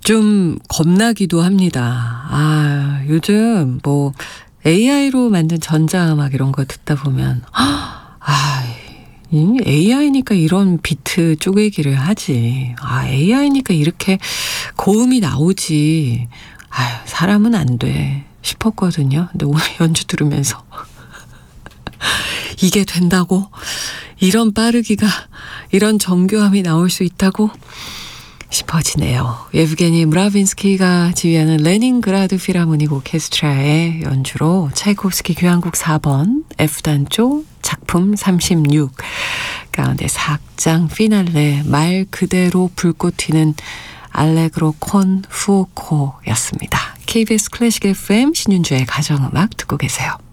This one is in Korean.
좀 겁나기도 합니다. 요즘 뭐 AI로 만든 전자음악 이런 거 듣다 보면 AI니까 이런 비트 쪼개기를 하지. AI니까 이렇게 고음이 나오지. 사람은 안 돼 싶었거든요. 근데 오늘 연주 들으면서 이게 된다고? 이런 빠르기가, 이런 정교함이 나올 수 있다고 싶어지네요. 예브게니 무라빈스키가 지휘하는 레닌그라드 필하모닉 오케스트라의 연주로 차이콥스키 교향곡 4번 F단조 작품 36 가운데 4악장 피날레 말 그대로 불꽃 튀는 알레그로 콘 후오코였습니다. KBS 클래식 FM 신윤주의 가정음악 듣고 계세요.